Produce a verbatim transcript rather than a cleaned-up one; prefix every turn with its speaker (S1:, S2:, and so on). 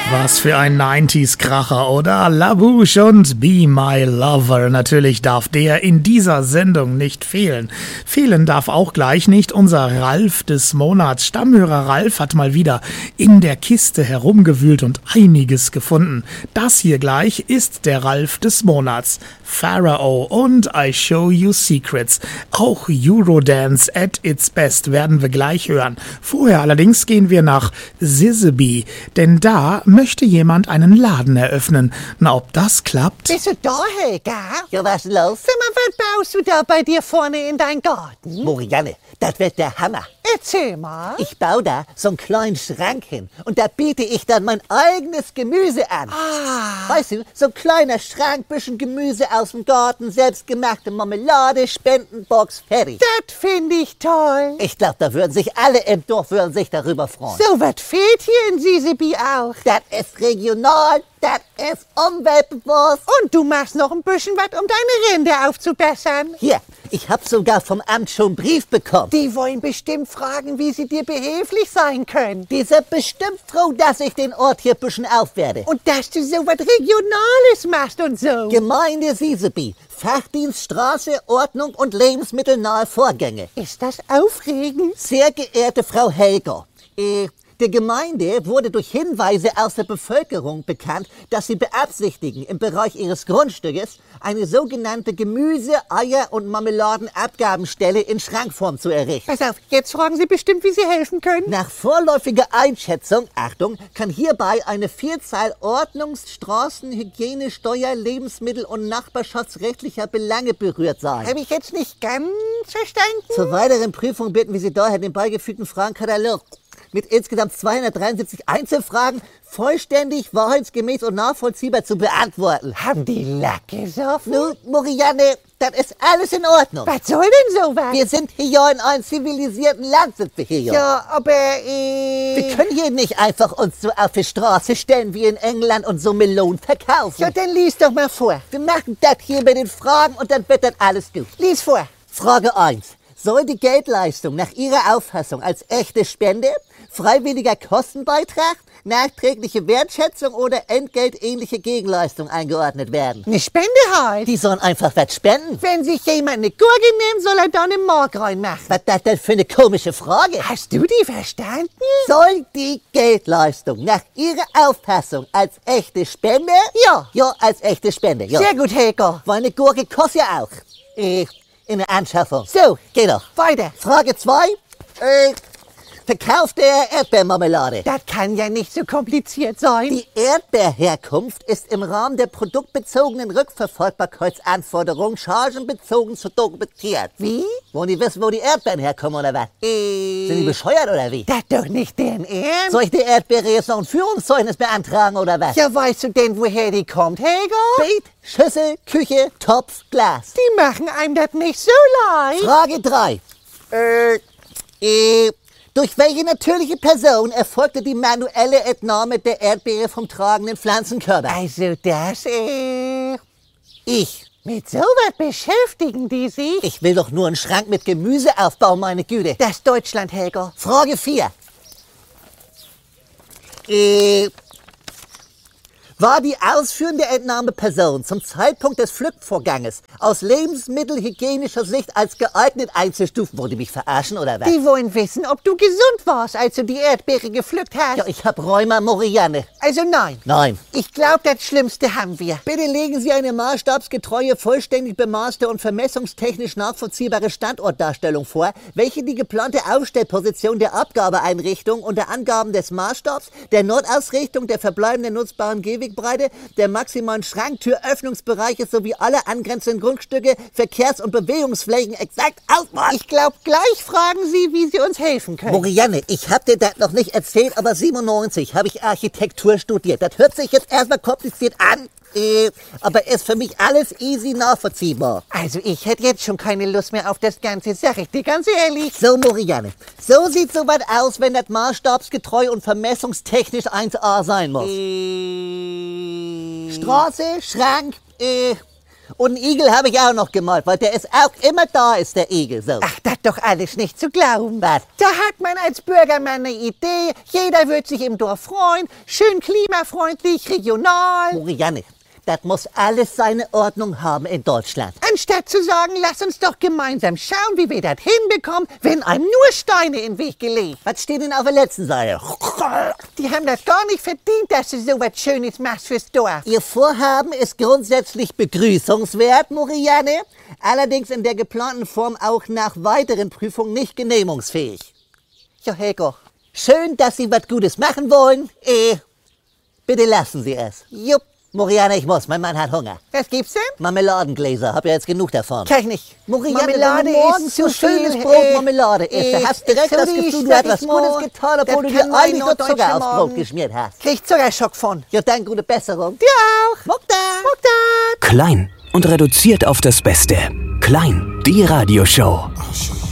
S1: Was für ein neunziger-Kracher, oder? La Bouche und Be My Lover. Natürlich darf der in dieser Sendung nicht fehlen. Fehlen darf auch gleich nicht unser Ralf des Monats. Stammhörer Ralf hat mal wieder in der Kiste herumgewühlt und einiges gefunden. Das hier gleich ist der Ralf des Monats. Pharaoh und I Show You Secrets. Auch Eurodance at its best werden wir gleich hören. Vorher allerdings gehen wir nach Sizzeby, denn da möchte jemand einen Laden eröffnen. Na, ob das klappt?
S2: Bist du da, Helga?
S3: Ja, was los?
S2: Sag mal, was baust du da bei dir vorne in dein Garten?
S3: Morianne, das wird der Hammer.
S2: Erzähl mal.
S3: Ich baue da so einen kleinen Schrank hin und da biete ich dann mein eigenes Gemüse an.
S2: Ah.
S3: Weißt du, so ein kleiner Schrank, bisschen Gemüse aus dem Garten, selbstgemachte Marmelade, Spendenbox, fertig.
S2: Das finde ich toll.
S3: Ich glaube, da würden sich alle im Dorf würden sich darüber freuen.
S2: So was fehlt hier in Sizzeby auch.
S3: Das ist regional, das ist umweltbewusst.
S2: Und du machst noch ein bisschen was, um deine Rinde aufzubessern.
S3: Hier, ich habe sogar vom Amt schon einen Brief bekommen.
S2: Die wollen bestimmt fragen, wie sie dir behilflich sein können.
S3: Die sind bestimmt froh, dass ich den Ort hier ein bisschen aufwerde.
S2: Und dass du so was Regionales machst und so.
S3: Gemeinde Sizzeby, Fachdienst Straße, Ordnung und lebensmittelnahe Vorgänge.
S2: Ist das aufregend?
S3: Sehr geehrte Frau Helger, äh, der Gemeinde wurde durch Hinweise aus der Bevölkerung bekannt, dass sie beabsichtigen, im Bereich ihres Grundstückes eine sogenannte Gemüse-, Eier- und Marmeladenabgabenstelle in Schrankform zu errichten.
S2: Pass auf, jetzt fragen sie bestimmt, wie sie helfen können.
S3: Nach vorläufiger Einschätzung, Achtung, kann hierbei eine Vielzahl ordnungs-, Straßen-, Hygiene-, Steuer-, Lebensmittel- und nachbarschaftsrechtlicher Belange berührt sein.
S2: Habe ich jetzt nicht ganz verstanden?
S3: Zur weiteren Prüfung bitten wir Sie daher, den beigefügten Fragenkatalog mit insgesamt zweihundertdreiundsiebzig Einzelfragen vollständig, wahrheitsgemäß und nachvollziehbar zu beantworten.
S2: Haben die Lack gesoffen?
S3: Nun, Morianne, das ist alles in Ordnung.
S2: Was soll denn sowas?
S3: Wir sind hier in einem zivilisierten Land, sind wir hier.
S2: Ja, aber äh...
S3: Wir können hier nicht einfach uns so auf die Straße stellen wie in England und so Melonen verkaufen.
S2: Ja, dann lies doch mal vor.
S3: Wir machen das hier mit den Fragen und dann wird dann alles gut.
S2: Lies vor.
S3: Frage eins. Soll die Geldleistung nach Ihrer Auffassung als echte Spende, freiwilliger Kostenbeitrag, nachträgliche Wertschätzung oder entgeltähnliche Gegenleistung eingeordnet werden?
S2: Eine Spende halt.
S3: Die sollen einfach was spenden.
S2: Wenn sich jemand eine Gurke nimmt, soll er da eine Mark reinmachen.
S3: Was ist das denn für eine komische Frage?
S2: Hast du die verstanden?
S3: Soll die Geldleistung nach Ihrer Auffassung als echte Spende?
S2: Ja.
S3: Ja, als echte Spende, ja.
S2: Sehr gut, Helga.
S3: Weil eine Gurke kostet ja auch. Äh, in der Anschaffung. So, geh doch.
S2: Weiter.
S3: Frage zwei. Äh, Verkauf der Erdbeermarmelade.
S2: Das kann ja nicht so kompliziert sein.
S3: Die Erdbeerherkunft ist im Rahmen der produktbezogenen Rückverfolgbarkeitsanforderungen chargenbezogen zu dokumentiert.
S2: Wie?
S3: Wollen die wissen, wo die Erdbeeren herkommen oder was?
S2: Äh,
S3: Sind die bescheuert oder wie?
S2: Das doch nicht deren Ernst.
S3: Soll ich der Erdbeere jetzt noch ein Führungszeugnis beantragen oder was?
S2: Ja, weißt du denn, woher die kommt, Helga?
S3: Beet, Schüssel, Küche, Topf, Glas.
S2: Die machen einem das nicht so leicht.
S3: Frage drei. Äh, äh, durch welche natürliche Person erfolgte die manuelle Entnahme der Erdbeere vom tragenden Pflanzenkörper?
S2: Also das, äh...
S3: Ich.
S2: Mit sowas beschäftigen die sich?
S3: Ich will doch nur einen Schrank mit Gemüse aufbauen, meine Güte.
S2: Das ist Deutschland, Helga.
S3: Frage vier. Äh... War die ausführende Entnahmeperson zum Zeitpunkt des Pflückvorganges aus lebensmittelhygienischer Sicht als geeignet einzustufen? Wollt ihr mich verarschen oder was?
S2: Die wollen wissen, ob du gesund warst, als du die Erdbeere gepflückt hast.
S3: Ja, ich hab Rheuma Morianne.
S2: Also nein.
S3: Nein.
S2: Ich glaube, das Schlimmste haben wir.
S3: Bitte legen Sie eine maßstabsgetreue, vollständig bemaßte und vermessungstechnisch nachvollziehbare Standortdarstellung vor, welche die geplante Aufstellposition der Abgabeeinrichtung unter Angaben des Maßstabs, der Nordausrichtung, der verbleibenden nutzbaren Gehwegbreite, der maximalen Schranktüröffnungsbereiche sowie aller angrenzenden Grundstücke, Verkehrs- und Bewegungsflächen exakt ausmacht.
S2: Ich glaube, gleich fragen sie, wie sie uns helfen können.
S3: Morianne, ich hab dir das noch nicht erzählt, aber siebenundneunzig habe ich Architektur studiert. Das hört sich jetzt erstmal kompliziert an, äh, aber ist für mich alles easy nachvollziehbar.
S2: Also ich hätte jetzt schon keine Lust mehr auf das Ganze, sag ich dir ganz ehrlich.
S3: So, Morianne, so sieht sowas aus, wenn das maßstabsgetreu und vermessungstechnisch eins A sein muss.
S2: Äh...
S3: Straße, Schrank, äh, Und einen Igel habe ich auch noch gemalt, weil der ist auch immer da, ist der Igel. So.
S2: Ach, das doch alles nicht zu glauben.
S3: Was?
S2: Da hat man als Bürger mal eine Idee. Jeder wird sich im Dorf freuen. Schön klimafreundlich, regional.
S3: Marianne, das muss alles seine Ordnung haben in Deutschland.
S2: Anstatt zu sagen, lass uns doch gemeinsam schauen, wie wir das hinbekommen, wenn einem nur Steine in den Weg gelegt.
S3: Was steht denn auf der letzten Seite?
S2: Die haben das gar nicht verdient, dass du so was Schönes machst fürs Dorf.
S3: Ihr Vorhaben ist grundsätzlich begrüßungswert, Marianne, allerdings in der geplanten Form auch nach weiteren Prüfungen nicht genehmigungsfähig.
S2: Ja, Helgo.
S3: Schön, dass Sie was Gutes machen wollen. Eh, bitte lassen Sie es.
S2: Jupp.
S3: Marianne, ich muss, mein Mann hat Hunger.
S2: Was gibt's denn?
S3: Marmeladengläser, hab ja jetzt genug davon.
S2: Kann ich nicht.
S3: Marianne,
S2: Marmelade
S3: wenn du morgens
S2: ist
S3: so
S2: zu
S3: schönes
S2: viel,
S3: Brot
S2: äh,
S3: Marmelade isst,
S2: äh,
S3: da hast direkt
S2: so
S3: das
S2: die
S3: Gefühl, du hast was
S2: Stadt
S3: Gutes
S2: ist
S3: getan, obwohl
S2: das
S3: du
S2: kann
S3: dir
S2: mein
S3: eigentlich nur Zucker
S2: norddeutscher
S3: aufs Brot
S2: Morgen.
S3: geschmiert hast.
S2: Krieg Zuckerschock von.
S3: Ja, dann gute Besserung.
S2: Dir auch.
S3: Mokta!
S2: Mokta!
S4: Klein und reduziert auf das Beste. Klein, die Radioshow.